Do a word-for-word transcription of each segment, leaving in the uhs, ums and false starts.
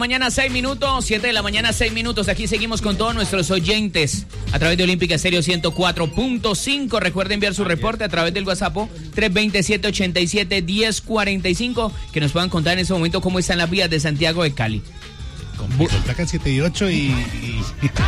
mañana, seis minutos. siete de la mañana, seis minutos. Aquí seguimos con todos nuestros oyentes a través de Olímpica Estéreo ciento cuatro punto cinco. Recuerden enviar su reporte a través del WhatsApp tres dos siete, ocho siete, uno cero cuatro cinco. Que nos puedan contar en ese momento cómo están las vías de Santiago de Cali. Sacan siete y ocho y... y...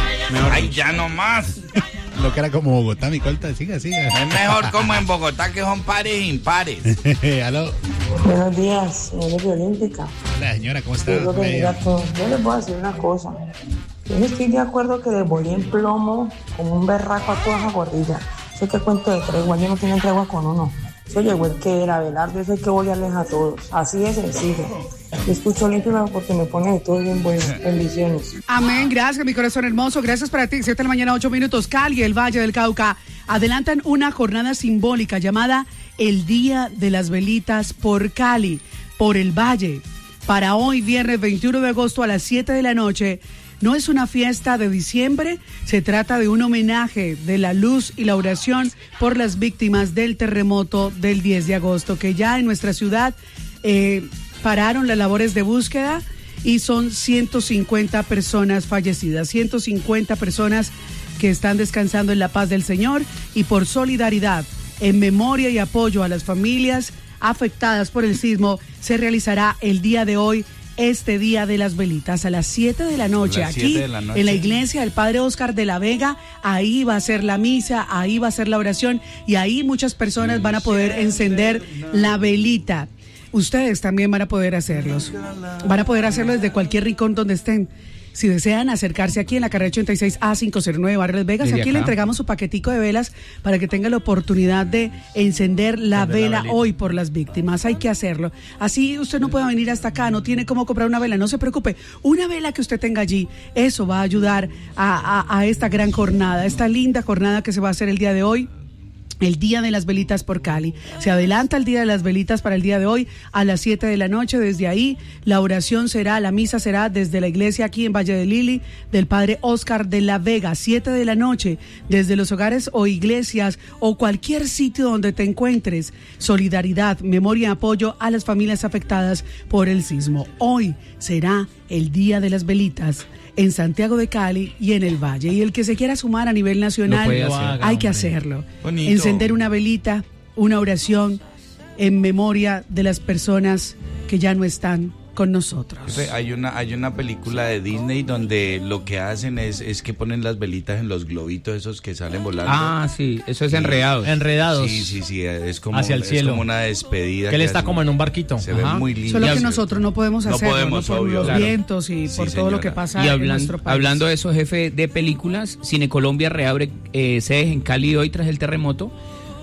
Ay, ya no más. Lo que era como Bogotá, mi colta, siga, siga. Es mejor como en Bogotá, que son pares e impares. Aló. Buenos días, señores de Olímpica. Hola, señora, ¿cómo está? Yo, yo les voy a decir una cosa. Yo no estoy de acuerdo que les volí en plomo como un berraco a toda esa gordilla. Sé que cuento de tregua, yo no tienen tregua con uno. Eso llegó el que era, Belardo, eso hay que bolearles a todos. Así de sencillo. Yo escucho Olímpica porque me pone de todo bien bueno. Bendiciones. Amén, gracias, mi corazón hermoso. Gracias para ti. siete de la mañana, ocho minutos. Cali y el Valle del Cauca adelantan una jornada simbólica llamada el Día de las Velitas por Cali, por el Valle. Para hoy, viernes veintiuno de agosto a las siete de la noche. No es una fiesta de diciembre, se trata de un homenaje de la luz y la oración por las víctimas del terremoto del diez de agosto, que ya en nuestra ciudad eh, pararon las labores de búsqueda y son ciento cincuenta personas fallecidas, ciento cincuenta personas que están descansando en la paz del Señor, y por solidaridad, en memoria y apoyo a las familias afectadas por el sismo, se realizará el día de hoy este Día de las Velitas a las siete de la noche, aquí la noche. En la iglesia del Padre Oscar de la Vega. Ahí va a ser la misa, ahí va a ser la oración, y ahí muchas personas van a poder encender la velita. Ustedes también van a poder hacerlos, van a poder hacerlo desde cualquier rincón donde estén. Si desean acercarse aquí en la carrera ochenta y seis A quinientos nueve Barrio Las Vegas, aquí acá le entregamos su paquetico de velas para que tenga la oportunidad de encender la Encender vela la hoy por las víctimas. Hay que hacerlo. Así usted no puede venir hasta acá, no tiene cómo comprar una vela, no se preocupe. Una vela que usted tenga allí, eso va a ayudar a, a, a esta gran jornada, esta linda jornada que se va a hacer el día de hoy. El Día de las Velitas por Cali. Se adelanta el Día de las Velitas para el día de hoy a las siete de la noche. Desde ahí la oración será, la misa será desde la iglesia aquí en Valle de Lili del Padre Oscar de la Vega, siete de la noche, desde los hogares o iglesias o cualquier sitio donde te encuentres. Solidaridad, memoria y apoyo a las familias afectadas por el sismo. Hoy será el Día de las Velitas en Santiago de Cali y en el Valle. Y el que se quiera sumar a nivel nacional, haga, hay que hacerlo. Bonito. Encender una velita, una oración en memoria de las personas que ya no están con nosotros. Hay una, hay una película de Disney donde lo que hacen es, es que ponen las velitas en los globitos esos que salen volando. Ah, sí, eso es enredados. Enredados. Sí, sí, sí, es como, hacia el cielo. Es como una despedida. Que él está como en un barquito. Se ve muy lindo. Solo que nosotros no podemos hacerlo, no podemos, por obvio, los claro. vientos y sí, por todo señora. Lo que pasa y hablan, en nuestro país. Hablando de eso, jefe de películas, Cine Colombia reabre eh, sedes en Cali hoy tras el terremoto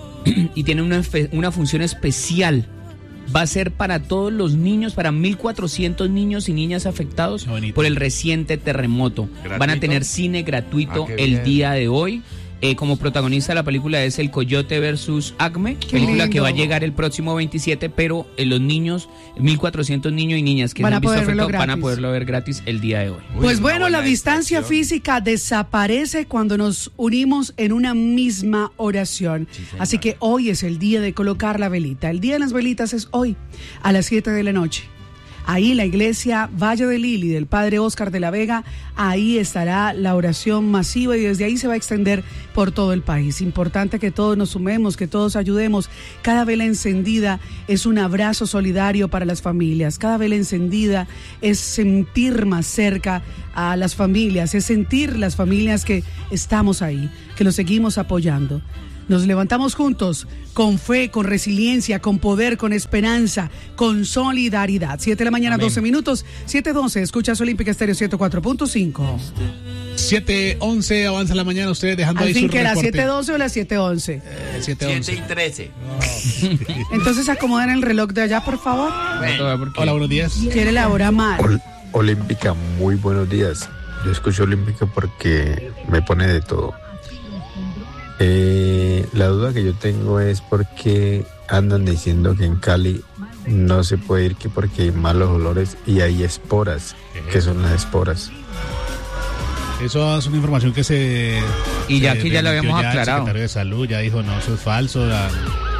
y tiene una, una función especial. Va a ser para todos los niños, para mil cuatrocientos niños y niñas afectados por el reciente terremoto. ¿Gratuito? Van a tener cine gratuito ah, el bien. día de hoy. Eh, como protagonista de la película es el Coyote versus Acme, qué película lindo. Que va a llegar el próximo veintisiete, pero eh, los niños, mil cuatrocientos niños y niñas que van, se han visto afectados van a poderlo ver gratis el día de hoy. Uy, pues bueno, la distancia física desaparece cuando nos unimos en una misma oración. Sí, así que hoy es el día de colocar la velita. El día de las velitas es hoy, a las siete de la noche. Ahí la iglesia Valle de Lili del Padre Oscar de la Vega, ahí estará la oración masiva y desde ahí se va a extender por todo el país. Importante que todos nos sumemos, que todos ayudemos. Cada vela encendida es un abrazo solidario para las familias. Cada vela encendida es sentir más cerca a las familias, es sentir las familias que estamos ahí, que los seguimos apoyando. Nos levantamos juntos, con fe, con resiliencia, con poder, con esperanza, con solidaridad. siete de la mañana, Amén. doce minutos, siete doce, escuchas Olímpica Estéreo ciento cuatro punto cinco. siete once, avanza la mañana, ustedes dejando Al ahí fin su que reporte. ¿La siete doce o la siete once? Eh, siete once. siete y trece. Oh. Entonces acomodan el reloj de allá, por favor. Bueno. Hola, buenos días. Quiere la hora mal. Ol- Olímpica, muy buenos días. Yo escucho Olímpica porque me pone de todo. Eh, la duda que yo tengo es por qué andan diciendo que en Cali no se puede ir que porque hay malos olores y hay esporas. ¿Qué son las esporas? Eso es una información que se... Y ya se aquí ya lo habíamos ya aclarado. El secretario de Salud ya dijo, no, eso es falso. La,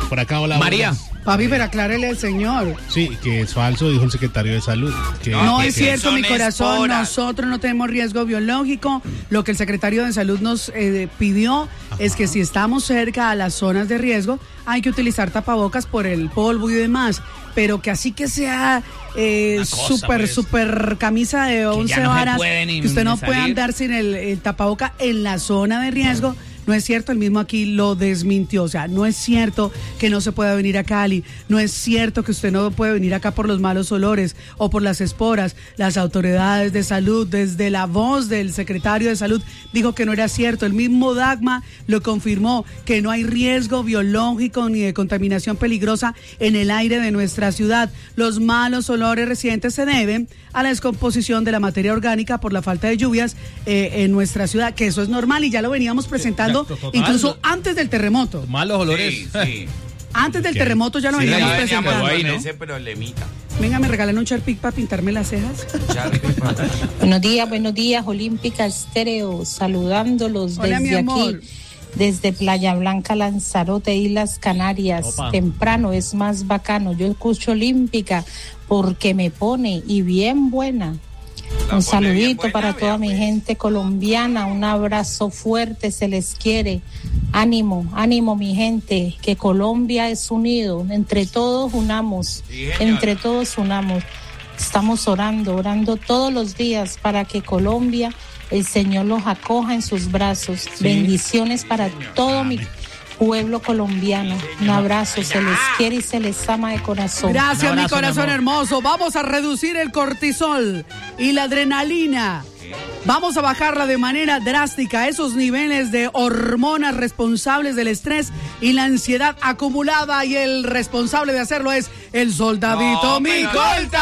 Por acá, hola. María. buenas. Papi, pero aclárele al señor. Sí, que es falso, dijo el secretario de Salud. Que No, No que es sí, cierto, son mi corazón. esporas. Nosotros no tenemos riesgo biológico. Lo que el secretario de Salud nos eh, pidió es que si estamos cerca a las zonas de riesgo, hay que utilizar tapabocas por el polvo y demás. Pero que así que sea eh, Una cosa, súper, pues. súper camisa de once ya no se varas, puede ni- que usted no ni puede salir. andar sin el, el tapaboca en la zona de riesgo. No es cierto, el mismo aquí lo desmintió. O sea, no es cierto que no se pueda venir a Cali. No es cierto que usted no puede venir acá por los malos olores o por las esporas. Las autoridades de salud, desde la voz del secretario de Salud, dijo que no era cierto. El mismo Dagma lo confirmó, que no hay riesgo biológico ni de contaminación peligrosa en el aire de nuestra ciudad. Los malos olores residentes se deben a la descomposición de la materia orgánica por la falta de lluvias eh, en nuestra ciudad, que eso es normal y ya lo veníamos presentando Exacto, total. incluso antes del terremoto. Malos olores. Sí, sí. Antes del Ok. terremoto ya lo Sí, veníamos ya veníamos presentando. con ahí, ¿no? ese problemita. Venga, me regalan un Sharpie para pintarme las cejas. Charlie, Buenos días, buenos días, Olímpica Estéreo, saludándolos Hola, mi desde amor. aquí, desde Playa Blanca, Lanzarote, Islas Canarias. Opa. Temprano es más bacano. Yo escucho Olímpica porque me pone y bien buena. La Un pone bien saludito buena, para vea, toda mi pues. gente colombiana, un abrazo fuerte, se les quiere. Ánimo, ánimo mi gente, que Colombia es unido, entre todos unamos, Sí, señora. entre todos unamos. Estamos orando, orando todos los días para que Colombia, el Señor los acoja en sus brazos. Bendiciones para todo mi pueblo colombiano. Un abrazo, se les quiere y se les ama de corazón. Gracias, Un mi abrazo, corazón mi amor. hermoso. Vamos a reducir el cortisol y la adrenalina. Vamos a bajarla de manera drástica, esos niveles de hormonas responsables del estrés y la ansiedad acumulada, y el responsable de hacerlo es el soldadito No, pero- Micolta.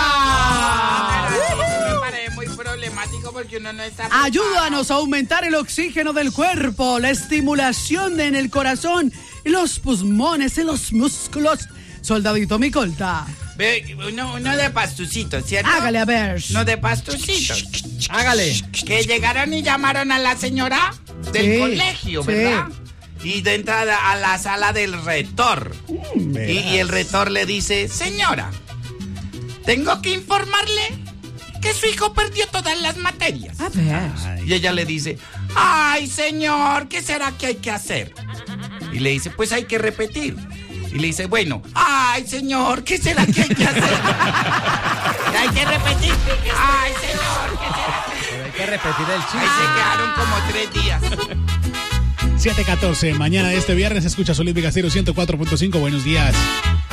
Eso me parece muy problemático porque uno no está. Ayúdanos a aumentar el oxígeno del cuerpo, la estimulación de- en el corazón y los pulmones y los músculos. Soldadito Micolta. Ve, uno, uno de pastucito, ¿cierto? Hágale a ver. No de pastucito. Hágale. Que llegaron y llamaron a la señora del Sí, colegio, sí. ¿verdad? Y de entrada a la sala del rector. Mm, Y, y el rector le dice, señora, tengo que informarle que su hijo perdió todas las materias. A ver. Y ella le dice, ay, señor, ¿qué será que hay que hacer? Y le dice, pues hay que repetir. Y le dice, bueno, ay, señor, ¿qué será que hay que hacer? Y hay que repetir. Ay, señor, ¿qué será? Hay que repetir el chiste. Ahí se quedaron como tres días. siete catorce, mañana de este viernes escucha Olímpica Estéreo ciento cuatro punto cinco. Buenos días.